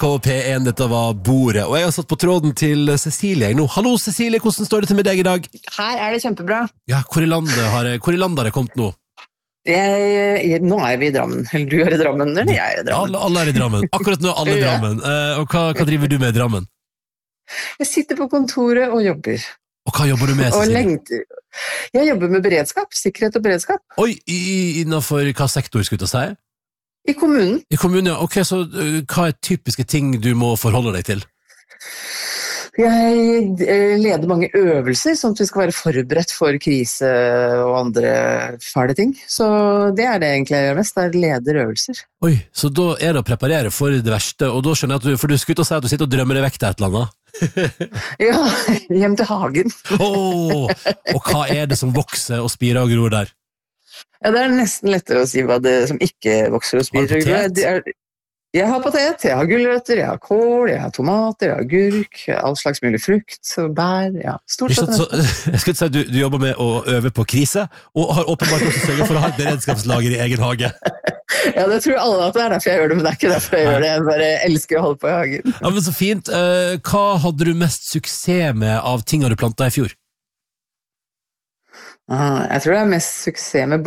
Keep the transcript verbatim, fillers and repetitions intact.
K P en, dette var Bordet. Og jeg har satt på tråden til Cecilie nå. Hallo Cecilie, hvordan står det til med deg i dag? Her er det kjempebra. Ja, hvor i landet har, hvor i landet har det kommet nå? Jeg, jeg, nå er vi i Drammen. Eller du er i Drammen, eller jeg er i Drammen. Alle, alle er i Drammen. Akkurat nå er alle i Drammen. Uh, og hva, hva driver du med i Drammen? Jeg sitter på kontoret og jobber. Og hva jobber du med, Og Cecilie? lengter. Jeg jobber med beredskap, sikkerhet og beredskap. Oi, i, innenfor hva sektor skulle du si? I kommunen. I kommunen, ja. Ok, så uh, hva er typiske ting du må forholde deg til? Jeg eh, leder mange øvelser, sånn at vi skal være forberedt for krise og andre fæle ting. Så det er det egentlig jeg gjør mest, det er leder øvelser. Oi, så da er det å preparere for det verste, og da skjønner jeg at du, for du skulle ut og si at du sitter og drømmer deg vekk til et eller annet. Ja, hjem til hagen. Oh, og hva er det som vokser og spirer og gror der? Ja, det er nesten lettere å si hva det som ikke vokser og spirer. Har du potet? Det er, jeg har potet, jeg har gulrøtter, jeg har kål, jeg har tomater, jeg har gurk, all slags mulig frukt, bær, ja, stort Ikke sett. sant, så, jeg skulle si at du, du jobber med å øve på krise, og har åpenbart også sørget for å ha et beredskapslager i egen hage. Ja, det tror alle at det er derfor jeg gjør det, men det er ikke derfor jeg gjør det. Jeg bare elsker å holde på i hagen. Ja, men så fint. Eh, Hva hadde du mest suksess med av tingene du plantet i fjor? Ah, jeg tror det er mest suksess med